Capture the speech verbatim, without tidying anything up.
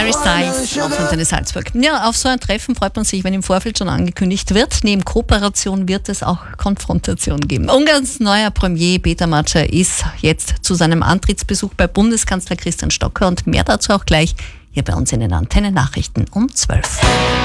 Harry Styles auf Antenne Salzburg. Ja, auf so ein Treffen freut man sich, wenn im Vorfeld schon angekündigt wird. Neben Kooperation wird es auch Konfrontation geben. Ungarns neuer Premier Peter Matscher ist jetzt zu seinem Antrittsbesuch bei Bundeskanzler Christian Stocker und mehr dazu auch gleich hier bei uns in den Antenne Nachrichten um zwölf.